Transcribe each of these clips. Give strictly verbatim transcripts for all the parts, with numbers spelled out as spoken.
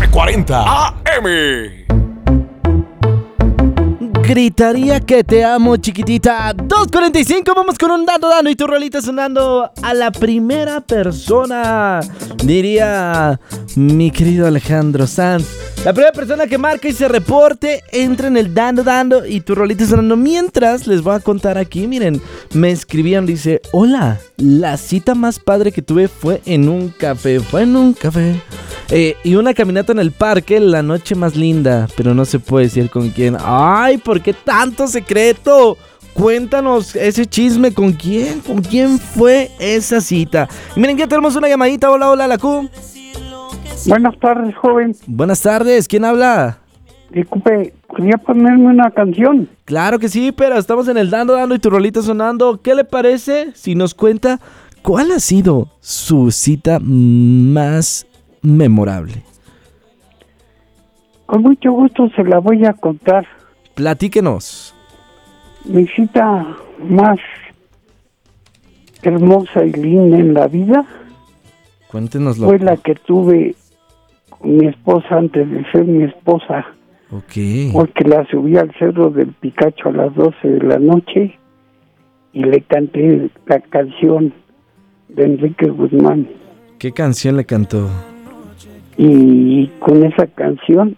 cuarenta A M. Gritaría que te amo, chiquitita. dos cuarenta y cinco, vamos con un dando dando y tu rolita sonando a la primera persona. Diría mi querido Alejandro Sanz. La primera persona que marca y se reporte entra en el dando dando y tu rolita sonando. Mientras les voy a contar aquí, miren, me escribían, dice: hola, la cita más padre que tuve fue en un café. Fue en un café. Eh, y una caminata en el parque, la noche más linda, pero no se puede decir con quién. Ay, ¿por qué tanto secreto? Cuéntanos ese chisme, ¿con quién? ¿Con quién fue esa cita? Y miren, ya tenemos una llamadita. Hola, hola, la Q. Buenas tardes, joven. Buenas tardes, ¿quién habla? Disculpe, quería ponerme una canción. Claro que sí, pero estamos en el dando, dando y tu rolita sonando. ¿Qué le parece si nos cuenta cuál ha sido su cita más memorable? Con mucho gusto se la voy a contar. Platíquenos. Mi cita más hermosa y linda en la vida Cuéntenoslo. fue la que tuve con mi esposa antes de ser mi esposa. Ok. Porque la subí al Cerro del Picacho a las doce de la noche y le canté la canción de Enrique Guzmán. ¿Qué canción le cantó? Y con esa canción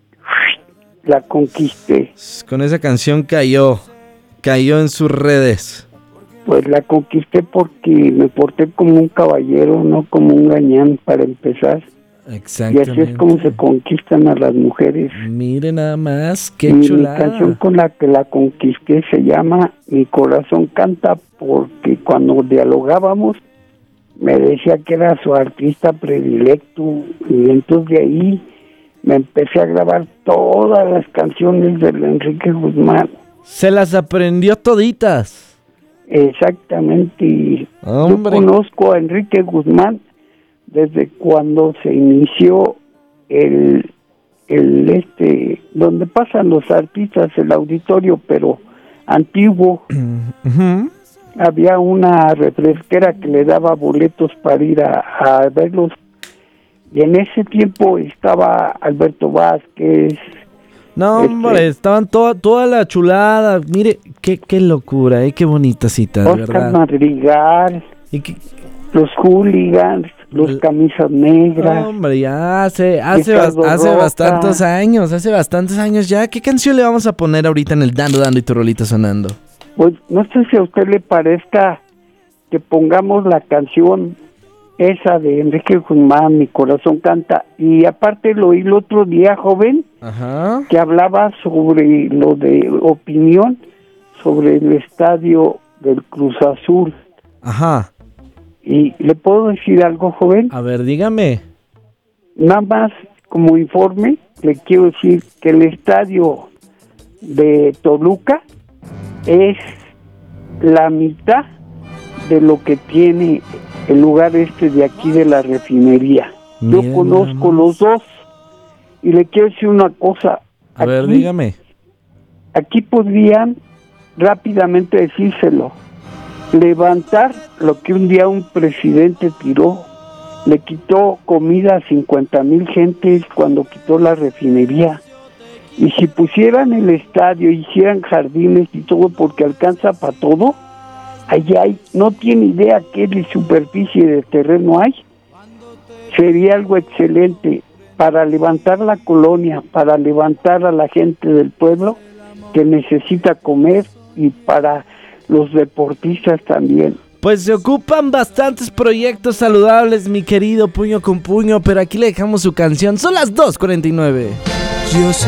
la conquisté. Con esa canción cayó, cayó en sus redes. Pues la conquisté porque me porté como un caballero, no como un gañán, para empezar. Exactamente. Y así es como se conquistan a las mujeres. Mire nada más, qué y chulada. Mi canción con la que la conquisté se llama Mi corazón canta, porque cuando dialogábamos me decía que era su artista predilecto, y entonces de ahí me empecé a grabar todas las canciones de Enrique Guzmán. Se las aprendió toditas. Exactamente. Y Hombre. yo conozco a Enrique Guzmán desde cuando se inició el, el este, donde pasan los artistas, el auditorio, pero antiguo. Uh-huh. Había una refresquera que le daba boletos para ir a, a verlos. Y en ese tiempo estaba Alberto Vázquez. No, este, hombre, estaban toda, toda la chulada. Mire, qué, qué locura, eh, qué bonita cita, de Oscar verdad. Madrigal, ¿Y qué? los Hooligans, los Camisas Negras. No, hombre, ya hace, hace, bas- Ricardo hace Roca. bastantes años, hace bastantes años ya. ¿Qué canción le vamos a poner ahorita en el dando, dando y tu rolita sonando? Pues no sé si a usted le parezca que pongamos la canción esa de Enrique Guzmán, Mi corazón canta, y aparte lo oí el otro día, joven, Ajá. que hablaba sobre lo de opinión sobre el estadio del Cruz Azul. Ajá. Y le puedo decir algo, joven, A ver, dígame. nada más como informe, le quiero decir que el estadio de Toluca es la mitad de lo que tiene el lugar este de aquí de la refinería. Yo Mira conozco nada más. los dos y le quiero decir una cosa. A ver, Aquí- dígame. Aquí podrían rápidamente decírselo, levantar lo que un día un presidente tiró, le quitó comida a cincuenta mil gentes cuando quitó la refinería. Y si pusieran el estadio, hicieran jardines y todo, porque alcanza para todo, allá hay, no tiene idea qué de superficie de terreno hay. Sería algo excelente para levantar la colonia, para levantar a la gente del pueblo que necesita comer y para los deportistas también. Pues se ocupan bastantes proyectos saludables, mi querido Puño con Puño, pero aquí le dejamos su canción. Son las dos cuarenta y nueve. Yo sé